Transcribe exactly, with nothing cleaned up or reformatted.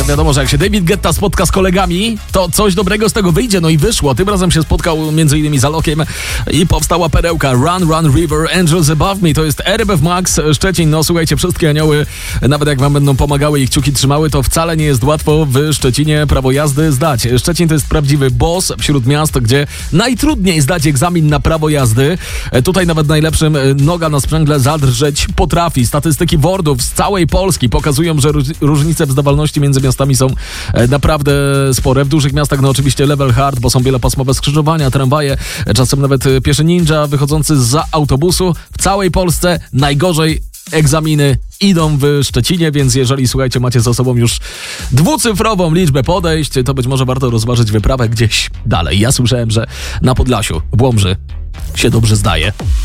wiadomo, że jak się David Guetta spotka z kolegami, to coś dobrego z tego wyjdzie. No i wyszło. Tym razem się spotkał między innymi z Alokiem i powstała perełka Run, Run River, Angels Above Me. To jest R B F Max Szczecin. No słuchajcie, wszystkie anioły, nawet jak wam będą pomagały i kciuki trzymały, to wcale nie jest łatwo w Szczecinie prawo jazdy zdać. Szczecin to jest prawdziwy boss wśród miast, gdzie najtrudniej zdać egzamin na prawo jazdy. Tutaj nawet najlepszym noga na sprzęgle zadrżeć potrafi. Statystyki wordów z całej Polski pokazują, że różnice w zdawalności między miastami są naprawdę spore. W dużych miastach no oczywiście level hard, bo są wielopasmowe skrzyżowania, tramwaje, czasem nawet pieszy ninja wychodzący zza autobusu. W całej Polsce najgorzej egzaminy idą w Szczecinie, więc jeżeli, słuchajcie, macie za sobą już dwucyfrową liczbę podejść, to być może warto rozważyć wyprawę gdzieś dalej. Ja słyszałem, że na Podlasiu, w Łomży się dobrze zdaje.